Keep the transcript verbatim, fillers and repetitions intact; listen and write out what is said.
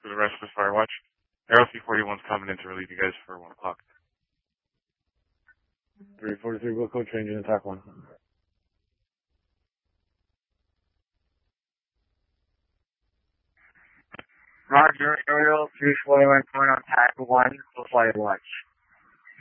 for the rest of the fire watch. Aero three forty-one's coming in to relieve you guys for one o'clock. three forty-three, Wilco, change in attack one. Roger, Ariel three forty-one point on attack one, we'll fly watch.